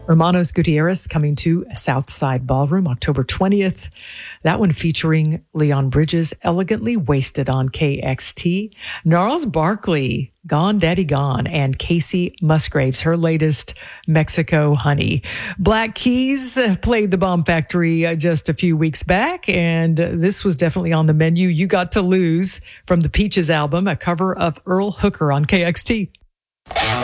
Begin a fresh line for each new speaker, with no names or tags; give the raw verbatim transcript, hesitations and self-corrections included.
Hermanos Gutierrez coming to Southside Ballroom October twentieth. That one featuring Leon Bridges, Elegantly Wasted on K X T. Gnarls Barkley, Gone Daddy Gone, and Casey Musgraves, her latest Mexico Honey. Black Keys played the Bomb Factory just a few weeks back, and this was definitely on the menu. You Got to Lose from the Peaches album, a cover of Earl Hooker on K X T.